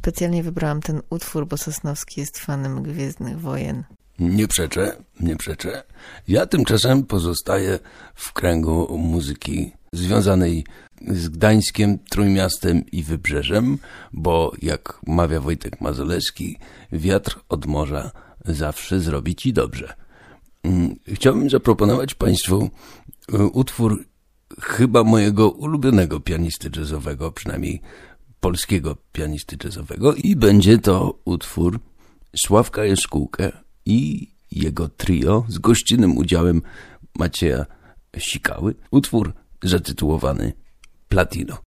specjalnie wybrałam ten utwór, bo Sosnowski jest fanem Gwiezdnych Wojen. Nie przeczę, nie przeczę. Ja tymczasem pozostaję w kręgu muzyki związanej z Gdańskiem, Trójmiastem i Wybrzeżem, bo jak mawia Wojtek Mazolewski, wiatr od morza zawsze zrobi ci dobrze. Chciałbym zaproponować Państwu utwór chyba mojego ulubionego pianisty jazzowego, przynajmniej polskiego pianisty jazzowego, i będzie to utwór Sławka Jaskółkę i jego trio z gościnnym udziałem Macieja Sikały. Utwór zatytułowany Platino.